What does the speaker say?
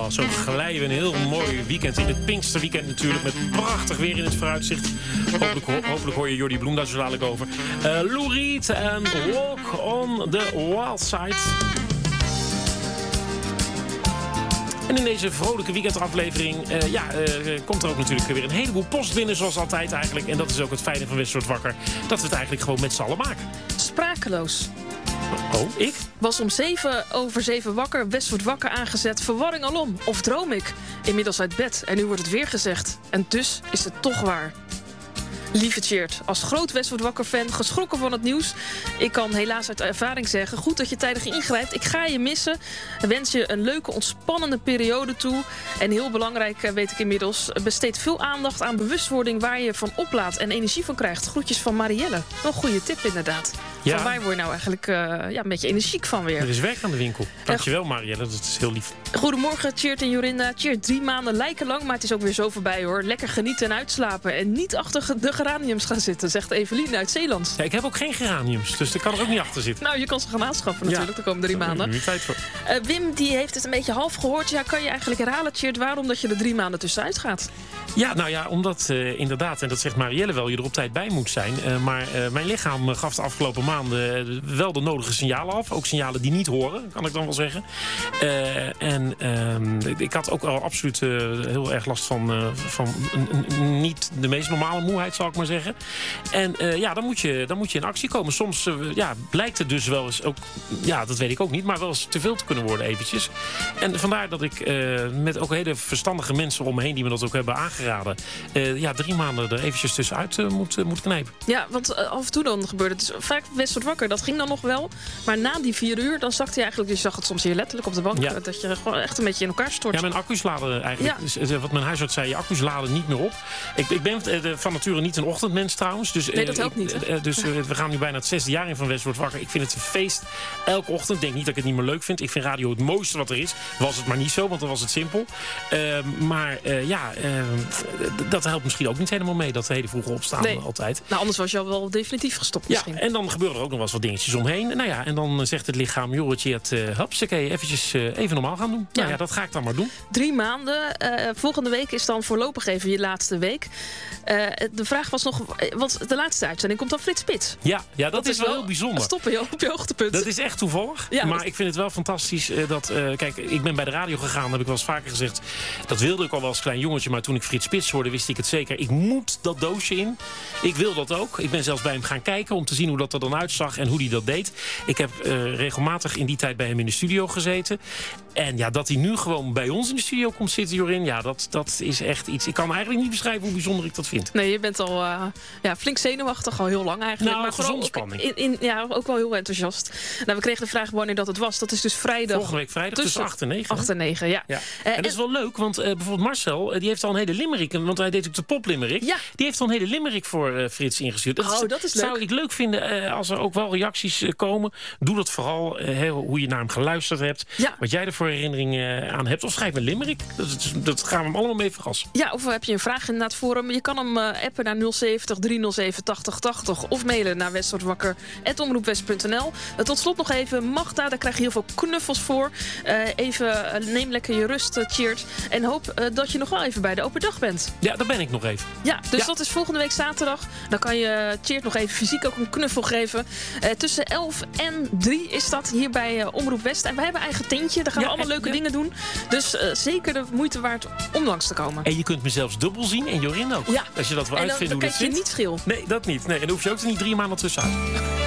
zo glijden we een heel mooi weekend in. Het Pinksterweekend natuurlijk, met prachtig weer in het vooruitzicht. Hopelijk hoor je Jordi Bloem daar zo dadelijk over. Lou Reed en Walk on the Wild Side. En in deze vrolijke weekendaflevering komt er ook natuurlijk weer een heleboel post binnen, zoals altijd eigenlijk. En dat is ook het fijne van West Wakker, dat we het eigenlijk gewoon met z'n allen maken. Sprakeloos. Oh, ik? Was om 7:07 wakker, West wordt wakker aangezet. Verwarring alom. Of droom ik? Inmiddels uit bed. En nu wordt het weer gezegd. En dus is het toch waar. Lieve Tjeerd, als groot West wordt wakker fan, geschrokken van het nieuws. Ik kan helaas uit ervaring zeggen, goed dat je tijdig ingrijpt. Ik ga je missen. Wens je een leuke, ontspannende periode toe. En heel belangrijk, weet ik inmiddels, besteed veel aandacht aan bewustwording waar je van oplaadt en energie van krijgt. Groetjes van Marielle. Wel een goede tip inderdaad. Ja. Van waar word je nou eigenlijk een beetje energiek van weer? Er is werk aan de winkel. Dankjewel Marielle, dat is heel lief. Goedemorgen Tjeerd en Jorinda. Tjeerd, 3 maanden lijken lang, maar het is ook weer zo voorbij hoor. Lekker genieten en uitslapen. En niet achter de geraniums gaan zitten, zegt Evelien uit Zeeland. Ja, ik heb ook geen geraniums, dus ik kan er ook niet achter zitten. Nou, je kan ze gaan aanschaffen natuurlijk de komende 3 maanden. Daar heb ik nu tijd voor. Wim, die heeft het een beetje half gehoord. Ja, kan je eigenlijk herhalen, Tjeerd, waarom dat je er 3 maanden tussenuit gaat? Ja, nou ja, omdat inderdaad, en dat zegt Marielle wel, je er op tijd bij moet zijn. Maar mijn lichaam gaf de afgelopen maanden wel de nodige signalen af. Ook signalen die niet horen, kan ik dan wel zeggen. Ik had ook al absoluut heel erg last van niet de meest normale moeheid, zal ik maar zeggen. En dan moet je in actie komen. Soms blijkt het dus wel eens ook, ja, dat weet ik ook niet, maar wel eens te veel te kunnen worden eventjes. En vandaar dat ik met ook hele verstandige mensen om me heen die me dat ook hebben aangeraden, 3 maanden er eventjes tussenuit moet knijpen. Ja, want af en toe dan gebeurde het. Dus vaak West wordt wakker, dat ging dan nog wel. Maar na die 4 uur, dan zakt hij eigenlijk, je zag het soms hier letterlijk op de bank, dat je gewoon echt een beetje in elkaar stort. Ja, mijn accu's laden eigenlijk. Ja. Dus, wat mijn huisarts zei, je accu's laden niet meer op. Ik ben van nature niet een ochtendmens trouwens. Dus, nee, dat helpt niet. We gaan nu bijna het 6e jaar in van West wordt wakker. Ik vind het een feest elke ochtend. Ik denk niet dat ik het niet meer leuk vind. Ik vind radio het mooiste wat er is. Was het maar niet zo, want dan was het simpel. Dat helpt misschien ook niet helemaal mee, dat hele vroege opstaan altijd. Nou, anders was je al wel definitief gestopt misschien. Ja, en dan gebeuren er ook nog wel eens wat dingetjes omheen. Nou ja, en dan zegt het lichaam, joh, hupsakee, eventjes even normaal gaan doen. Nou ja, dat ga ik dan maar doen. 3 maanden. Volgende week is dan voorlopig even je laatste week. De vraag was nog, want de laatste uitzending komt dan Frits Spits. Ja, dat is wel heel bijzonder. Stoppen je op je hoogtepunt. Dat is echt toevallig. Ja, maar ik vind het wel fantastisch dat... kijk, ik ben bij de radio gegaan, heb ik wel eens vaker gezegd. Dat wilde ik al wel als klein jongetje, maar toen ik Frits Spits hoorde, wist ik het zeker. Ik moet dat doosje in. Ik wil dat ook. Ik ben zelfs bij hem gaan kijken om te zien hoe dat er dan uitzag en hoe hij dat deed. Ik heb regelmatig in die tijd bij hem in de studio gezeten. En ja, dat hij nu gewoon bij ons in de studio komt zitten, Jorin, ja, dat is echt iets. Ik kan eigenlijk niet beschrijven hoe bijzonder ik dat vind. Nee, je bent al flink zenuwachtig, al heel lang eigenlijk. Nou, maar gezonde spanning. Ook wel heel enthousiast. Nou, we kregen de vraag wanneer dat het was. Dat is dus vrijdag. Volgende week vrijdag tussen 8 en 9. 8 en 9, ja. En dat is wel leuk, want bijvoorbeeld Marcel, die heeft al een hele limerick, want hij deed ook de poplimerick. Ja. Die heeft al een hele limerick voor Frits ingestuurd. Dat is leuk. Zou ik leuk vinden als er ook wel reacties komen. Doe dat vooral, hoe je naar hem geluisterd hebt. Ja. Wat jij er voor herinneringen aan hebt. Of schrijf een limerick. Dat gaan we hem allemaal mee verrassen. Ja, of heb je een vraag inderdaad voor hem. Je kan hem appen naar 070 307 8080 of mailen naar westwordwakker@omroepwest.nl. Tot slot nog even Magda, daar krijg je heel veel knuffels voor. Neem lekker je rust, Tjeerd. En hoop dat je nog wel even bij de open dag bent. Ja, daar ben ik nog even. Ja, dus dat is volgende week zaterdag. Dan kan je Tjeerd nog even fysiek ook een knuffel geven. Tussen 11 en 3 is dat hier bij Omroep West. En wij hebben eigen tentje. Daar gaan we allemaal leuke dingen doen. Dus zeker de moeite waard om langs te komen. En je kunt me zelfs dubbel zien en Jorin ook. Ja. Als je dat wil uitvinden hoe dat zit. En dan kijk je niet schil. Nee, dat niet. Nee, en dan hoef je ook er niet 3 maanden tussenuit.